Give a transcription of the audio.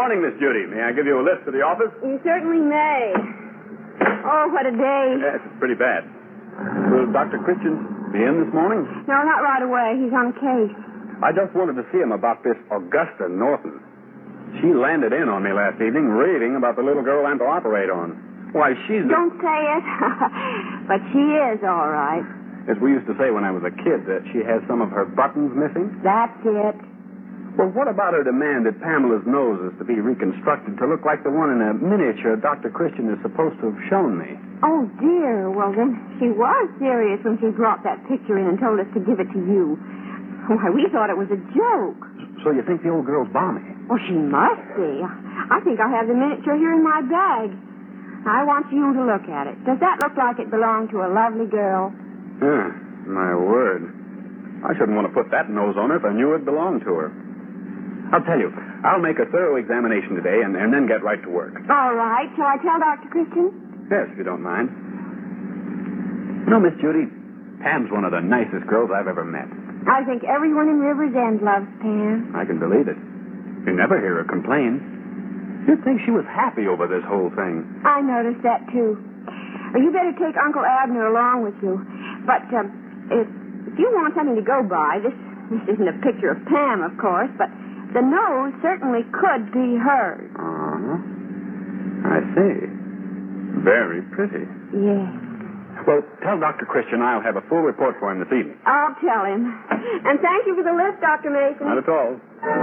morning, Miss Judy. May I give you a lift to the office? You certainly may. Oh, what a day. Yes, it's pretty bad. Will Dr. Christian be in this morning? No, not right away. He's on a case. I just wanted to see him about this Augusta Norton. She landed in on me last evening raving about the little girl I'm to operate on. Why, she's... Don't say it. But she is all right. As we used to say when I was a kid, that she has some of her buttons missing. That's it. Well, what about her demand that Pamela's nose is to be reconstructed to look like the one in a miniature Dr. Christian is supposed to have shown me? Oh, dear. Well, then she was serious when she brought that picture in and told us to give it to you. Why, we thought it was a joke. So you think the old girl's balmy? Well, she must be. I think I have the miniature here in my bag. I want you to look at it. Does that look like it belonged to a lovely girl? My word. I shouldn't want to put that nose on her if I knew it belonged to her. I'll tell you, I'll make a thorough examination today and then get right to work. All right. Shall I tell Dr. Christian? Yes, if you don't mind. You know, Miss Judy, Pam's one of the nicest girls I've ever met. I think everyone in River's End loves Pam. I can believe it. You never hear her complain. You'd think she was happy over this whole thing. I noticed that, too. Well, you better take Uncle Abner along with you. But if you want something to go by, this isn't a picture of Pam, of course, but the nose certainly could be hers. Uh-huh. I see. Very pretty. Yes. Well, tell Dr. Christian I'll have a full report for him this evening. I'll tell him. And thank you for the lift, Dr. Mason. Not at all.